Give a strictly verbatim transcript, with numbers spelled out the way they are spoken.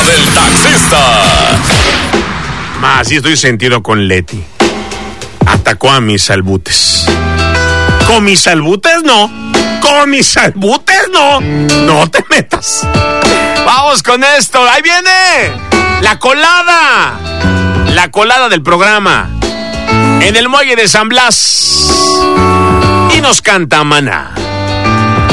del taxista. Más, sí estoy sentido con Leti. Atacó a mis albutes. ¿Con mis albutes no? ¿Con mis albutes no? No te metas. Vamos con esto. Ahí viene la colada. La colada del programa. En el muelle de San Blas. Y nos canta Maná.